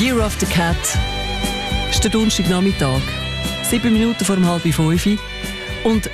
Year of the Cat. Es ist der Donnerstagnachmittag. 7 Minuten vor 4:30. Und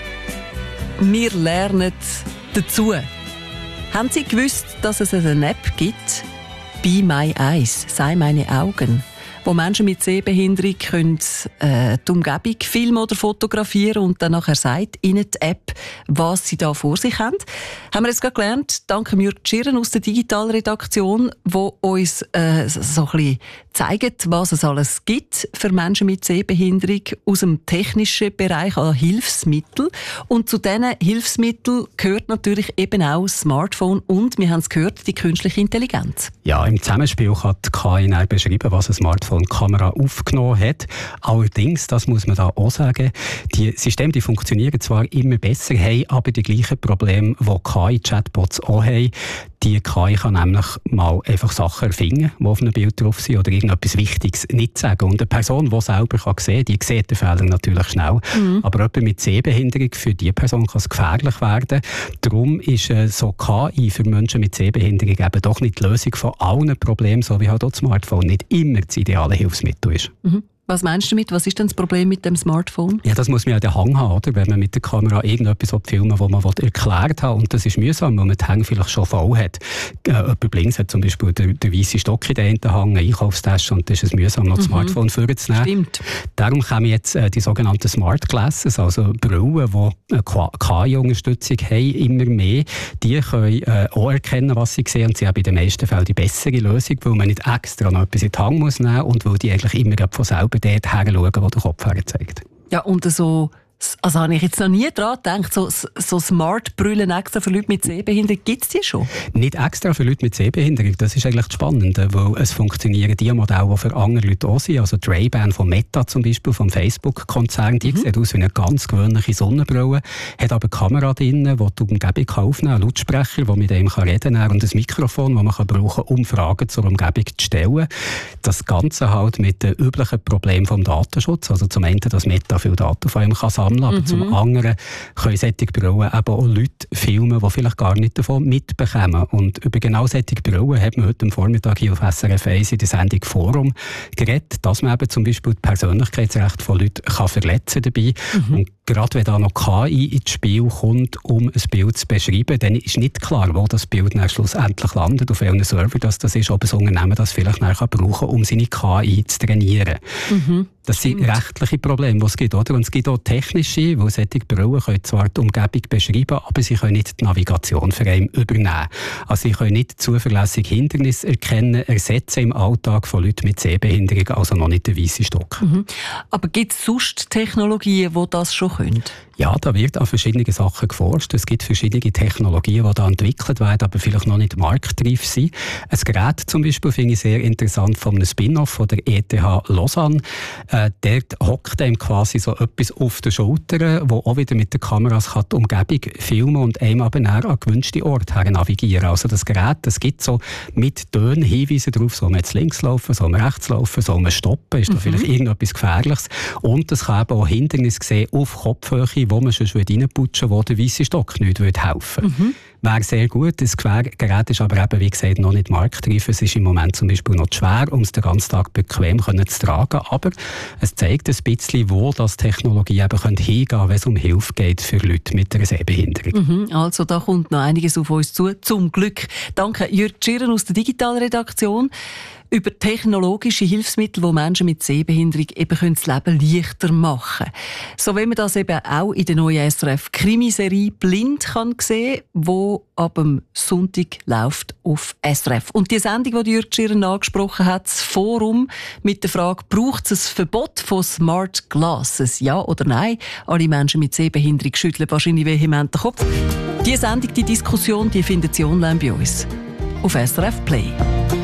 wir lernen dazu. Haben Sie gewusst, dass es eine App gibt? Be My Eyes, sei meine Augen, wo Menschen mit Sehbehinderung können, die Umgebung filmen oder fotografieren und dann nachher sagt ihnen die App, was sie da vor sich haben. Haben wir jetzt gerade gelernt, dank Jürg Schirren aus der Digitalredaktion, wo uns so ein bisschen zeigt, was es alles gibt für Menschen mit Sehbehinderung aus dem technischen Bereich an Hilfsmitteln. Und zu diesen Hilfsmitteln gehört natürlich eben auch das Smartphone und, wir haben es gehört, die künstliche Intelligenz. Ja, im Zusammenspiel kann die KI beschreiben, was ein Smartphone-Kamera aufgenommen hat. Allerdings, das muss man da auch sagen, die Systeme die funktionieren zwar immer besser, haben aber die gleichen Probleme, die KI-Chatbots auch haben. Die KI kann nämlich mal einfach Sachen erfinden, die auf einem Bild drauf sind, oder irgendetwas Wichtiges nicht sagen. Und eine Person, die selber sehen kann, die sieht den Fehler natürlich schnell. Aber jemand mit Sehbehinderung, für diese Person kann es gefährlich werden. Darum ist so KI für Menschen mit Sehbehinderung eben doch nicht die Lösung von allen Problemen, so wie halt auch das Smartphone nicht immer das ideale Hilfsmittel ist. Was meinst du damit? Was ist denn das Problem mit dem Smartphone? Ja, das muss man ja den Hang haben, oder? Wenn man mit der Kamera irgendetwas filmen will, was man erklärt hat. Und das ist mühsam, weil man den Hang vielleicht schon voll hat. Jemand links hat zum Beispiel den weißen Stock in den einen Hang, eine Einkaufstasche, und das ist es mühsam, noch das Smartphone vorzunehmen. Stimmt. Darum kommen jetzt die sogenannten Smart Glasses, also Brillen, die KI-Unterstützung haben, immer mehr. Die können auch erkennen, was sie sehen, und sie haben in den meisten Fällen die bessere Lösung, weil man nicht extra noch etwas in den Hang muss nehmen und weil die eigentlich immer von selber dort her schauen, wo der Kopf herzeigt. Ja, und so, also habe ich jetzt noch nie daran gedacht, so Smart-Brüllen extra für Leute mit Sehbehinderung, gibt es die schon? Nicht extra für Leute mit Sehbehinderung, das ist eigentlich das Spannende, weil es funktionieren die Modelle, die für andere Leute auch sind. Also die Ray-Ban von Meta zum Beispiel, vom Facebook-Konzern, die sieht aus wie eine ganz gewöhnliche Sonnenbrille, hat aber eine Kamera drin, die die Umgebung aufnehmen kann, einen Lautsprecher, der mit dem reden kann, und ein Mikrofon, das man brauchen kann, um Fragen zur Umgebung zu stellen. Das Ganze halt mit den üblichen Problemen vom Datenschutz, also zum einen, dass Meta viel Daten von einem sammeln kann, aber zum anderen können solche Brillen eben auch Leute filmen, die vielleicht gar nicht davon mitbekommen. Und über genau solche Brillen hat man heute am Vormittag hier auf SRF 1 in der Sendung Forum geredet, dass man eben zum Beispiel die Persönlichkeitsrechte von Leuten kann verletzen dabei. Und gerade wenn da noch KI ins Spiel kommt, um ein Bild zu beschreiben, dann ist nicht klar, wo das Bild dann schlussendlich landet, auf welchen Server das ist, ob ein Unternehmen das vielleicht brauchen kann, um seine KI zu trainieren. Das sind rechtliche Probleme, die es gibt, oder? Und es gibt auch technische, weil solche Brillen können zwar die Umgebung beschreiben, aber sie können nicht die Navigation für einen übernehmen. Also sie können nicht zuverlässig Hindernisse erkennen, ersetzen im Alltag von Leuten mit Sehbehinderung, also noch nicht den weißen Stock. Aber gibt es sonst Technologien, die das schon können? Ja, da wird an verschiedenen Sachen geforscht. Es gibt verschiedene Technologien, die da entwickelt werden, aber vielleicht noch nicht marktreif sind. Ein Gerät zum Beispiel finde ich sehr interessant von einem Spin-off von der ETH Lausanne. Dort hockt einem quasi so etwas auf den Schultern, wo auch wieder mit den Kameras die Umgebung filmen und einem aber näher an gewünschte Orte her navigieren. Also das Gerät, das gibt so mit Tönen Hinweise darauf, soll man jetzt links laufen, soll man rechts laufen, soll man stoppen, ist da vielleicht irgendetwas Gefährliches. Und es kann eben auch Hindernisse sehen auf Kopfhöhe, wo man schon reinputschen würde, wo der weiße Stock nicht helfen würde. Wäre sehr gut. Das Gerät ist aber eben, wie gesagt, noch nicht marktreif. Es ist im Moment zum Beispiel noch schwer, um es den ganzen Tag bequem zu tragen. Aber es zeigt ein bisschen, wo das Technologie eben hingehen kann, wenn es um Hilfe geht für Leute mit einer Sehbehinderung. Also da kommt noch einiges auf uns zu, zum Glück. Danke Jürg Schirren aus der Digitalredaktion. Über technologische Hilfsmittel, die Menschen mit Sehbehinderung eben das Leben leichter machen können. So wie man das eben auch in der neuen SRF-Krimiserie «Blind» kann sehen, die ab dem Sonntag läuft auf SRF. Und die Sendung, die Jürg Schirren angesprochen hat, das Forum mit der Frage, braucht es ein Verbot von Smart Glasses? Ja oder nein? Alle Menschen mit Sehbehinderung schütteln wahrscheinlich vehement den Kopf. Die Sendung, die Diskussion, die findet Sie online bei uns auf SRF Play.